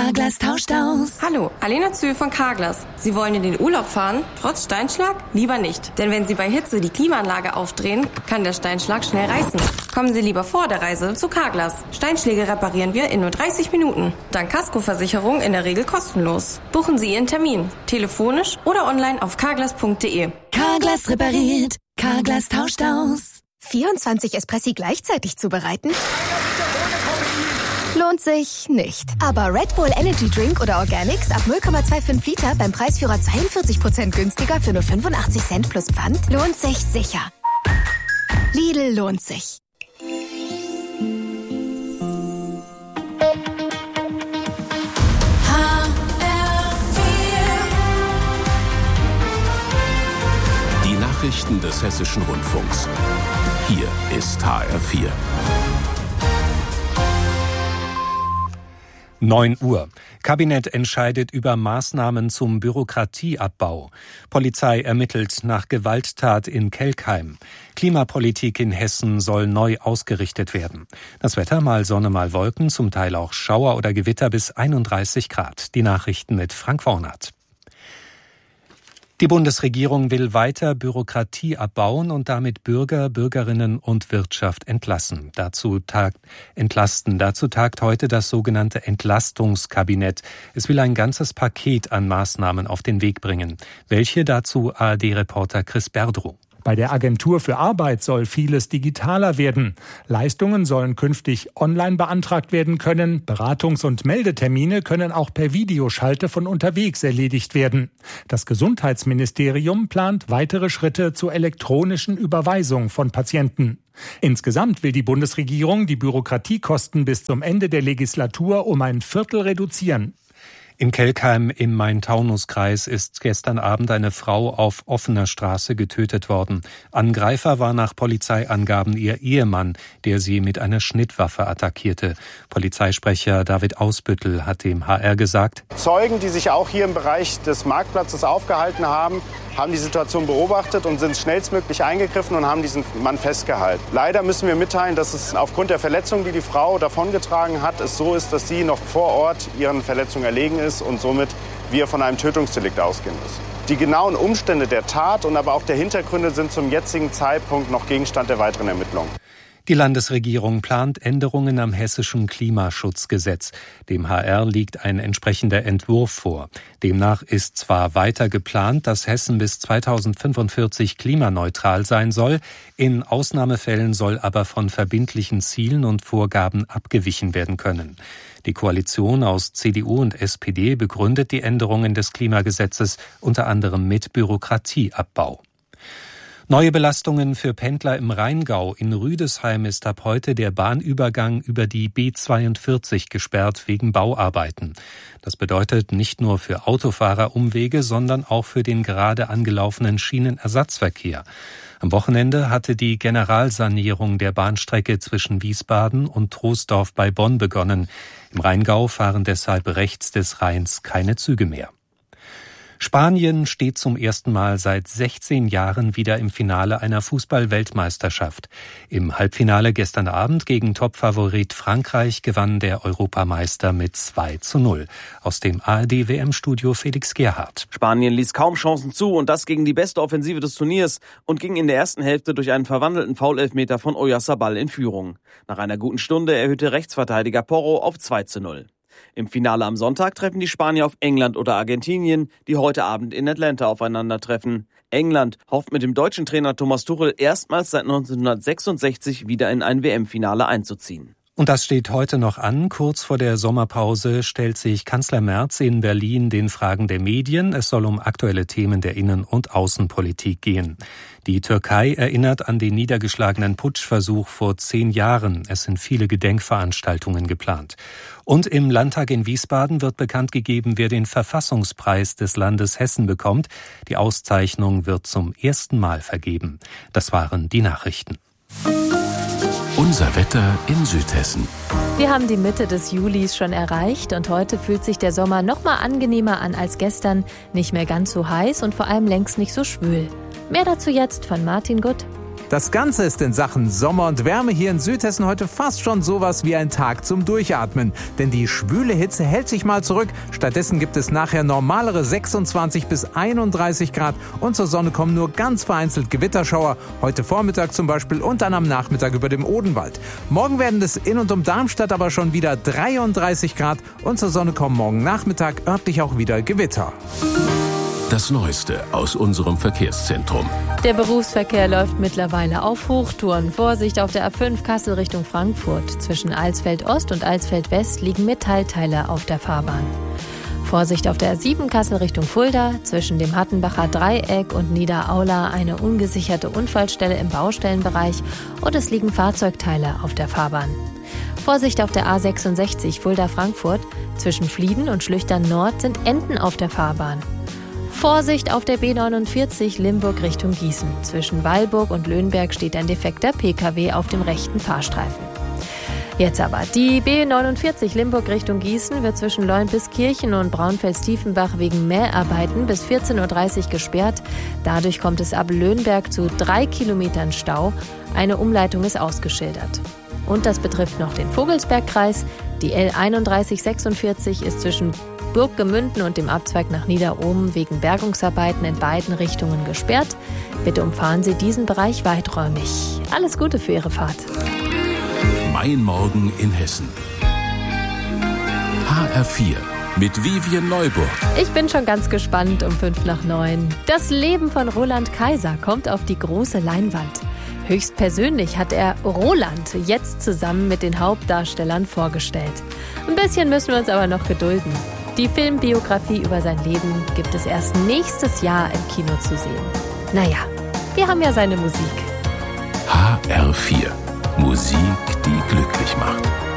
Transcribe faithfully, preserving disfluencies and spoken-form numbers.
Carglass tauscht aus. Hallo, Alena Zühl von Carglass. Sie wollen in den Urlaub fahren? Trotz Steinschlag? Lieber nicht. Denn wenn Sie bei Hitze die Klimaanlage aufdrehen, kann der Steinschlag schnell reißen. Kommen Sie lieber vor der Reise zu Carglass. Steinschläge reparieren wir in nur dreißig Minuten. Dank Kaskoversicherung in der Regel kostenlos. Buchen Sie Ihren Termin. Telefonisch oder online auf carglass punkt de. Carglass repariert. Carglass tauscht aus. vierundzwanzig Espressi gleichzeitig zubereiten? Lohnt sich nicht. Aber Red Bull Energy Drink oder Organics ab null Komma fünfundzwanzig Liter beim Preisführer zweiundvierzig Prozent günstiger für nur fünfundachtzig Cent plus Pfand lohnt sich sicher. Lidl lohnt sich. Die Nachrichten des Hessischen Rundfunks. Hier ist H R vier. neun Uhr. Kabinett entscheidet über Maßnahmen zum Bürokratieabbau. Polizei ermittelt nach Gewalttat in Kelkheim. Klimapolitik in Hessen soll neu ausgerichtet werden. Das Wetter mal Sonne, mal Wolken, zum Teil auch Schauer oder Gewitter bis einunddreißig Grad. Die Nachrichten mit Frank Wornert. Die Bundesregierung will weiter Bürokratie abbauen und damit Bürger, Bürgerinnen und Wirtschaft entlassen. Dazu tagt, entlasten. Dazu tagt heute das sogenannte Entlastungskabinett. Es will ein ganzes Paket an Maßnahmen auf den Weg bringen. Welche dazu A R D-Reporter Chris Berdrow. Bei der Agentur für Arbeit soll vieles digitaler werden. Leistungen sollen künftig online beantragt werden können. Beratungs- und Meldetermine können auch per Videoschalte von unterwegs erledigt werden. Das Gesundheitsministerium plant weitere Schritte zur elektronischen Überweisung von Patienten. Insgesamt will die Bundesregierung die Bürokratiekosten bis zum Ende der Legislatur um ein Viertel reduzieren. In Kelkheim im Main-Taunus-Kreis ist gestern Abend eine Frau auf offener Straße getötet worden. Angreifer war nach Polizeiangaben ihr Ehemann, der sie mit einer Schnittwaffe attackierte. Polizeisprecher David Ausbüttel hat dem H R gesagt: Zeugen, die sich auch hier im Bereich des Marktplatzes aufgehalten haben, haben die Situation beobachtet und sind schnellstmöglich eingegriffen und haben diesen Mann festgehalten. Leider müssen wir mitteilen, dass es aufgrund der Verletzung, die die Frau davongetragen hat, es so ist, dass sie noch vor Ort ihren Verletzungen erlegen ist und somit wir von einem Tötungsdelikt ausgehen müssen. Die genauen Umstände der Tat und aber auch der Hintergründe sind zum jetzigen Zeitpunkt noch Gegenstand der weiteren Ermittlungen. Die Landesregierung plant Änderungen am hessischen Klimaschutzgesetz. Dem H R liegt ein entsprechender Entwurf vor. Demnach ist zwar weiter geplant, dass Hessen bis zweitausendfünfundvierzig klimaneutral sein soll, in Ausnahmefällen soll aber von verbindlichen Zielen und Vorgaben abgewichen werden können. Die Koalition aus C D U und S P D begründet die Änderungen des Klimagesetzes unter anderem mit Bürokratieabbau. Neue Belastungen für Pendler im Rheingau. In Rüdesheim ist ab heute der Bahnübergang über die B zweiundvierzig gesperrt wegen Bauarbeiten. Das bedeutet nicht nur für Autofahrer Umwege, sondern auch für den gerade angelaufenen Schienenersatzverkehr. Am Wochenende hatte die Generalsanierung der Bahnstrecke zwischen Wiesbaden und Troisdorf bei Bonn begonnen. Im Rheingau fahren deshalb rechts des Rheins keine Züge mehr. Spanien steht zum ersten Mal seit sechzehn Jahren wieder im Finale einer Fußball-Weltmeisterschaft. Im Halbfinale gestern Abend gegen Topfavorit Frankreich gewann der Europameister mit zwei zu null. Aus dem A R D-W M-Studio Felix Gerhardt. Spanien ließ kaum Chancen zu und das gegen die beste Offensive des Turniers und ging in der ersten Hälfte durch einen verwandelten Foul-Elfmeter von Oyarzabal in Führung. Nach einer guten Stunde erhöhte Rechtsverteidiger Porro auf zwei zu null. Im Finale am Sonntag treffen die Spanier auf England oder Argentinien, die heute Abend in Atlanta aufeinandertreffen. England hofft mit dem deutschen Trainer Thomas Tuchel erstmals seit neunzehnhundertsechsundsechzig wieder in ein W M-Finale einzuziehen. Und das steht heute noch an. Kurz vor der Sommerpause stellt sich Kanzler Merz in Berlin den Fragen der Medien. Es soll um aktuelle Themen der Innen- und Außenpolitik gehen. Die Türkei erinnert an den niedergeschlagenen Putschversuch vor zehn Jahren. Es sind viele Gedenkveranstaltungen geplant. Und im Landtag in Wiesbaden wird bekannt gegeben, wer den Verfassungspreis des Landes Hessen bekommt. Die Auszeichnung wird zum ersten Mal vergeben. Das waren die Nachrichten. Unser Wetter in Südhessen. Wir haben die Mitte des Julis schon erreicht und heute fühlt sich der Sommer noch mal angenehmer an als gestern. Nicht mehr ganz so heiß und vor allem längst nicht so schwül. Mehr dazu jetzt von Martin Gutt. Das Ganze ist in Sachen Sommer und Wärme hier in Südhessen heute fast schon sowas wie ein Tag zum Durchatmen. Denn die schwüle Hitze hält sich mal zurück. Stattdessen gibt es nachher normalere sechsundzwanzig bis einunddreißig Grad und zur Sonne kommen nur ganz vereinzelt Gewitterschauer. Heute Vormittag zum Beispiel und dann am Nachmittag über dem Odenwald. Morgen werden es in und um Darmstadt aber schon wieder dreiunddreißig Grad und zur Sonne kommen morgen Nachmittag örtlich auch wieder Gewitter. Das Neueste aus unserem Verkehrszentrum. Der Berufsverkehr läuft mittlerweile auf Hochtouren. Vorsicht auf der A fünf Kassel Richtung Frankfurt. Zwischen Alsfeld-Ost und Alsfeld-West liegen Metallteile auf der Fahrbahn. Vorsicht auf der A sieben Kassel Richtung Fulda. Zwischen dem Hattenbacher Dreieck und Niederaula eine ungesicherte Unfallstelle im Baustellenbereich und es liegen Fahrzeugteile auf der Fahrbahn. Vorsicht auf der A sechsundsechzig Fulda-Frankfurt. Zwischen Flieden und Schlüchtern-Nord sind Enten auf der Fahrbahn. Vorsicht auf der B neunundvierzig Limburg Richtung Gießen. Zwischen Weilburg und Löhnberg steht ein defekter P K W auf dem rechten Fahrstreifen. Jetzt aber, die B neunundvierzig Limburg Richtung Gießen wird zwischen Leunpiskirchen und Braunfels-Tiefenbach wegen Mäharbeiten bis vierzehn Uhr dreißig gesperrt. Dadurch kommt es ab Löhnberg zu drei Kilometern Stau. Eine Umleitung ist ausgeschildert. Und das betrifft noch den Vogelsbergkreis. Die L einunddreißig sechsundvierzig ist zwischen Burggemünden und dem Abzweig nach Niederohm wegen Bergungsarbeiten in beiden Richtungen gesperrt. Bitte umfahren Sie diesen Bereich weiträumig. Alles Gute für Ihre Fahrt. Mein Morgen in Hessen. H R vier mit Vivien Neuburg. Ich bin schon ganz gespannt um fünf nach neun. Das Leben von Roland Kaiser kommt auf die große Leinwand. Höchstpersönlich hat er Roland jetzt zusammen mit den Hauptdarstellern vorgestellt. Ein bisschen müssen wir uns aber noch gedulden. Die Filmbiografie über sein Leben gibt es erst nächstes Jahr im Kino zu sehen. Naja, wir haben ja seine Musik. H R vier. Musik, die glücklich macht.